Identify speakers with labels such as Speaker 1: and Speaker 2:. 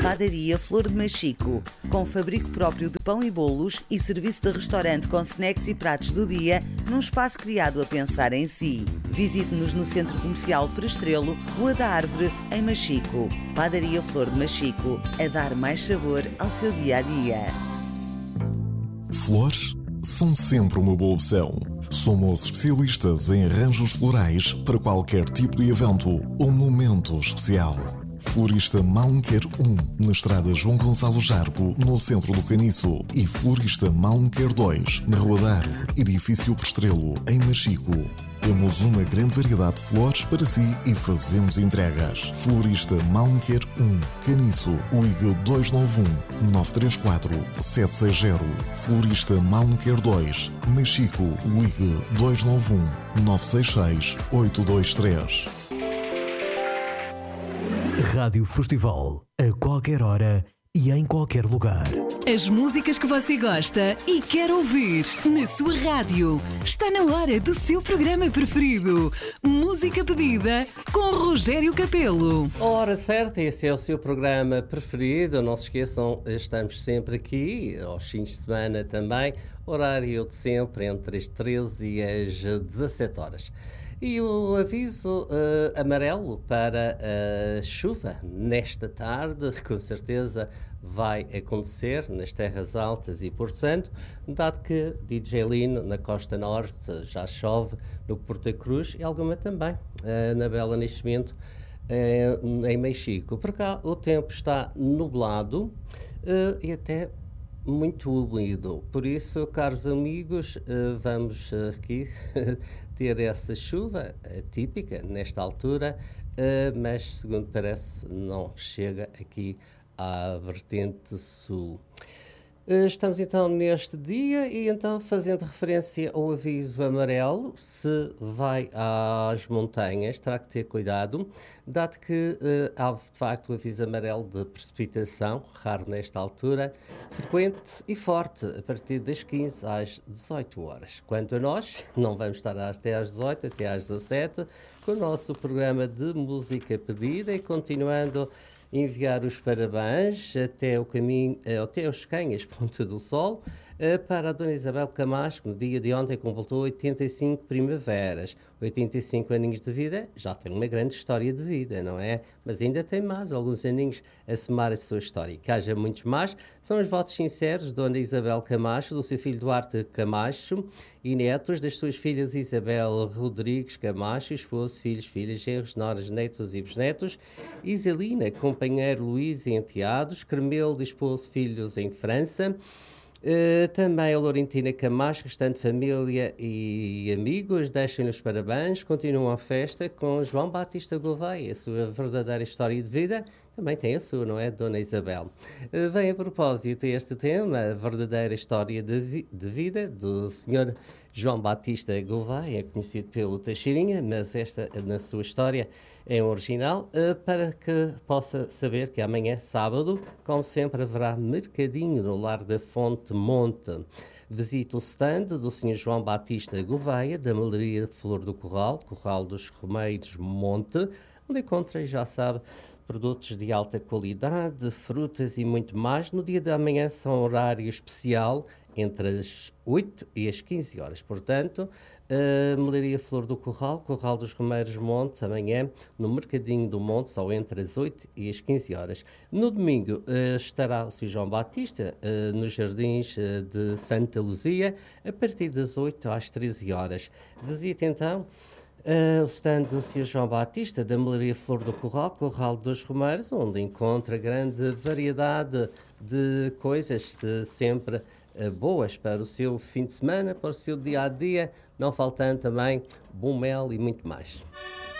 Speaker 1: Padaria Flor de Machico, com fabrico próprio de pão e bolos e serviço de restaurante com snacks e pratos do dia, num espaço criado a pensar em si. Visite-nos no Centro Comercial Prestrelo, Rua da Árvore, em Machico. Padaria Flor de Machico, a dar mais sabor ao seu dia-a-dia.
Speaker 2: Flores são sempre uma boa opção. Somos especialistas em arranjos florais para qualquer tipo de evento ou momento especial. Florista Malmequer 1, na estrada João Gonçalo Jargo, no centro do Caniço, e Florista Malmequer 2, na Rua da Árvore, edifício Prestrelo, em Machico. Temos uma grande variedade de flores para si e fazemos entregas. Florista Malmequer 1, Caniço, ligue 291-934-760. Florista Malmequer 2, Machico, ligue 291-966-823.
Speaker 3: Rádio Festival, a qualquer hora e em qualquer lugar.
Speaker 4: As músicas que você gosta e quer ouvir na sua rádio. Está na hora do seu programa preferido. Música pedida com Rogério Capelo.
Speaker 5: Hora certa, esse é o seu programa preferido. Não se esqueçam, estamos sempre aqui, aos fins de semana também, horário de sempre, entre as 13 e as 17 horas. E o aviso amarelo para a chuva nesta tarde, com certeza vai acontecer nas Terras Altas e Porto Santo, dado que DJ Lino, na Costa Norte, já chove, no Porto Cruz e alguma também na Bela Nascimento, em Machico. Por cá o tempo está nublado e até muito úmido, por isso, caros amigos, vamos aqui ter essa chuva típica nesta altura, mas segundo parece não chega aqui à vertente sul. Estamos então neste dia e então fazendo referência ao aviso amarelo, se vai às montanhas terá que ter cuidado, dado que há de facto o aviso amarelo de precipitação, raro nesta altura, frequente e forte a partir das 15 às 18 horas. Quanto a nós, não vamos estar até às 18, até às 17, com o nosso programa de música pedida e continuando enviar os parabéns até o caminho, até os Canhas, Ponta do Sol, para a Dona Isabel Camacho, que no dia de ontem completou 85 primaveras, 85 aninhos de vida, já tem uma grande história de vida, não é? Mas ainda tem mais, alguns aninhos a somar a sua história. Que haja muitos mais, são os votos sinceros de Dona Isabel Camacho, do seu filho Duarte Camacho e netos, das suas filhas Isabel Rodrigues Camacho, esposo, filhos, filhas, genros, noras, netos e bisnetos, Iselina, companheiro Luís e enteados, Carmelo, de esposo, filhos em França, também a Laurentina Camacho, restante família e amigos, deixem-nos parabéns, continuam a festa com João Batista Gouveia, a sua verdadeira história de vida, também tem a sua, não é, Dona Isabel? Vem a propósito este tema, a verdadeira história de vida do Sr. João Batista Gouveia, conhecido pelo Teixeirinha, mas esta, na sua história, é um original, para que possa saber que amanhã, sábado, como sempre, haverá mercadinho no Lar da Fonte Monte. Visite o stand do Sr. João Batista Gouveia, da Malaria Flor do Corral, Corral dos Romeiros Monte, onde encontra, já sabe, produtos de alta qualidade, frutas e muito mais. No dia de amanhã são horário especial, entre as 8 e as 15 horas. Portanto, Melaria Flor do Corral, Corral dos Romeiros Monte, amanhã no Mercadinho do Monte, só entre as 8 e as 15 horas. No domingo estará o Sr. João Batista nos Jardins de Santa Luzia, a partir das 8 às 13 horas. Visite então o stand do Sr. João Batista, da Melaria Flor do Corral, Corral dos Romeiros, onde encontra grande variedade de coisas, sempre boas para o seu fim de semana, para o seu dia-a-dia, não faltando também bom mel e muito mais.